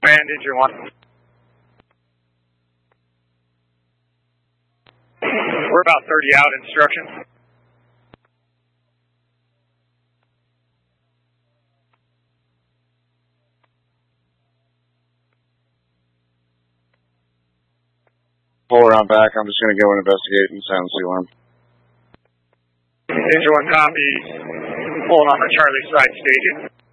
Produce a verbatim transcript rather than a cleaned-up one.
command, engine one. We're about thirty out, instruction. Pull around back. I'm just going to go and investigate and sound the alarm. Engine one copy. Pulling on the Charlie side staging.